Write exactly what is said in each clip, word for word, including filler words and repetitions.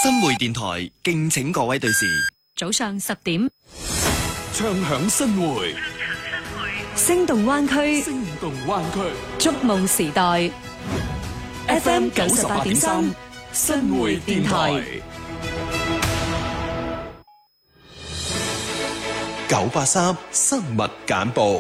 新會電台敬請各位對視。 早上十點， 唱響新會， 聲動灣區， 聲動灣區， 觸夢時代。F M 九十八點三，新會電台。 九八三生物簡報。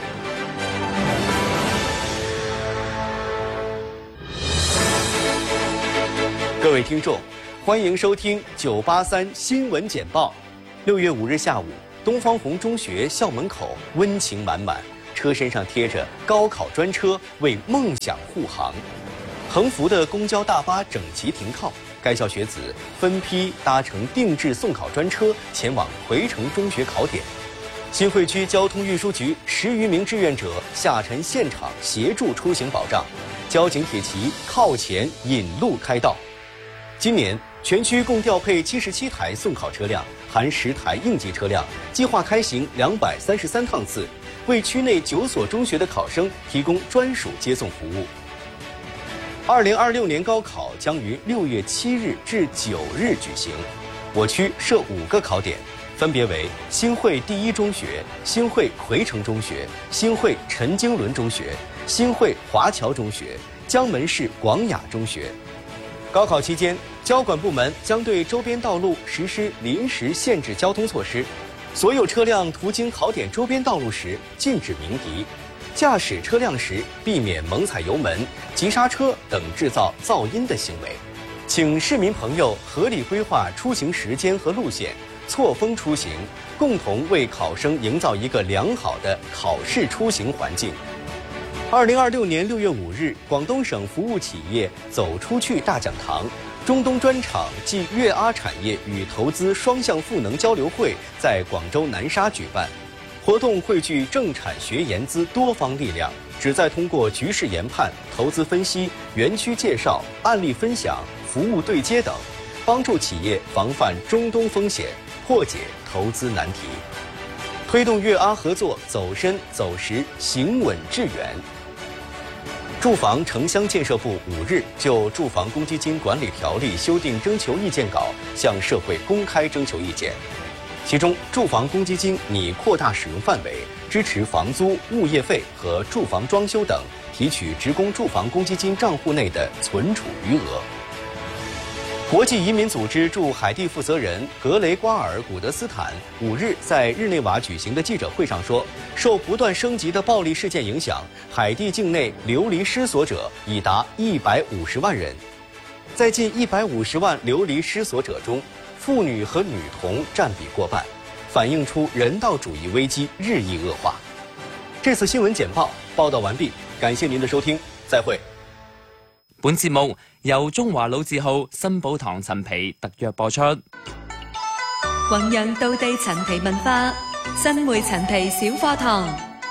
各位聽眾，歡迎收聽九八三新聞簡報。六月五日下午，東方紅中學校門口溫情滿滿，車身上貼着高考專車為夢想護航。橫幅的公交大巴整齊停靠，該校學子分批搭乘定制送考專車前往葵城中學考點。新會區交通運輸局十餘名志願者下沉現場協助出行保障，交警鐵騎靠前引路開道。今年全區共調配七十七台送考車輛，含十台應急車輛，計劃開行兩百三十三趟次，為區內九所中學的考生提供專屬接送服務。二零二六年高考將於六月七日至九日舉行，我區設五個考點，分別為新會第一中學、新會葵城中學、新會陳經綸中學、新會華僑中學、江門市廣雅中學。高考期間，交管部門將對周邊道路實施臨時限制交通措施，所有車輛途經考點周邊道路時禁止鳴笛，駕駛車輛時避免猛踩油門、急剎車等製造噪音的行為。請市民朋友合理規劃出行時間和路線，錯峰出行，共同為考生營造一個良好的考試出行環境。二零二六年六月五日，廣東省服務企業走出去大講堂中東專場暨粵阿產業與投資雙向賦能交流會在廣州南沙舉辦。活動匯聚政產學研資多方力量，旨在通過局勢研判、投資分析、園區介紹、案例分享、服務對接等，幫助企業防範中東風險，破解投資難題，推動粵阿合作走深走實、行穩致遠。住房城鄉建設部五日就住房公積金管理條例修訂徵求意見稿向社會公開徵求意見，其中住房公積金擬擴大使用範圍，支持房租、物業費和住房裝修等提取職工住房公積金賬戶內的存儲餘額。國際移民組織駐海地負責人格雷瓜爾·古德斯坦五日在日內瓦舉行的記者會上說，受不斷升級的暴力事件影響，海地境內流離失所者已達一百五十萬人。在近一百五十萬流離失所者中，婦女和女童佔比過半，反映出人道主義危機日益惡化。這次新聞簡報報道完畢，感謝您的收聽，再會。 本節目由中華老字號新寶堂陳皮特約播出。 弘揚道地陳皮文化，新會陳皮小課堂。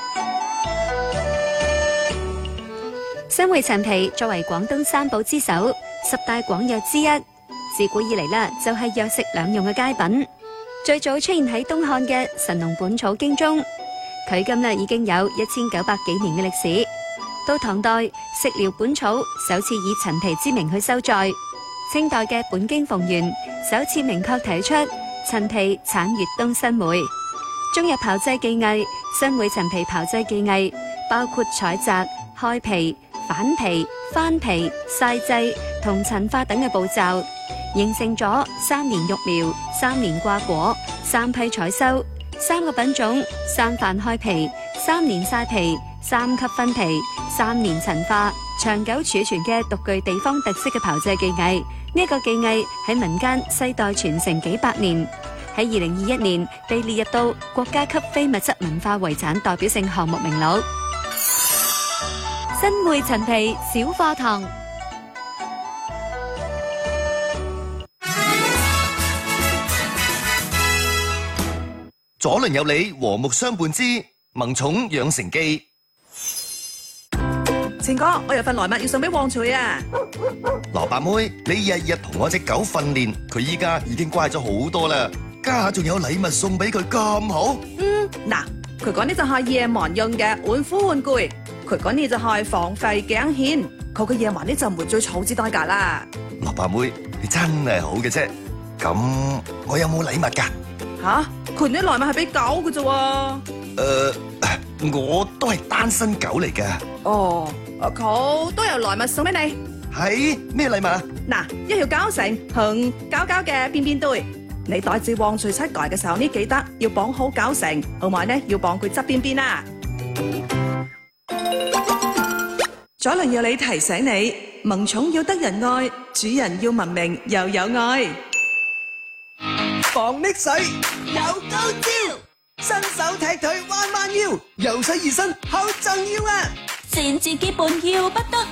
新會陳皮作為廣東三寶之首、十大廣藥之一，自古以嚟啦就係藥食兩用嘅佳品。最早出現喺東漢嘅《神農本草經》中，距今啦已經有一千九百幾年嘅歷史。到唐代，《食療本草》首次以陳皮之名去收載。清代嘅《本經蓬原》首次明確提出陳皮產粵東新會。中日炮製技藝，新會陳皮炮製技藝包括採摘、開皮、反皮、翻皮、曬製同陳化等嘅步驟，形成咗三年育苗、三年掛果、三批採收、三個品種、三瓣開皮、三年曬皮、三級分皮、三年陳化，長久儲存嘅獨具地方特色嘅炮製技藝。呢、這個技藝喺民間世代傳承幾百年，喺二零二一年被列入到國家級非物質文化遺產代表性項目名錄。新會陳皮小課堂。 左鄰右里和睦相伴之萌寵養成記。 晴哥，我有份來物要送俾旺財啊！ 蘿蔔妹，你日日同我隻狗訓練，佢依家已經乖咗好多啦，家下仲有禮物送俾佢咁好。 嗯，嗱，佢講呢就係夜晚用嘅玩虎玩具，佢講呢就係防吠頸線，佢嘅夜晚呢就唔會再儲資代價啦。 蘿蔔妹，你真係好嘅啫。咁我有冇禮物㗎？ 吓，佢啲禮物係俾狗嘅啫喎。 誒、我都係單身狗嚟㗎。 哦，佢都有禮物送俾你。 係咩禮物啊？ 嗱，一條膠繩同膠膠嘅邊邊堆，你帶至旺聚七蓋嘅時候呢，記得要綁好膠繩，同埋呢要綁佢側邊邊啦。 左鄰右里提醒你，萌寵要得人愛，主人要文明又有愛。 防溺水有高招，伸手踢腿彎彎腰，由細而身好重要啊！ 先至基本要不得。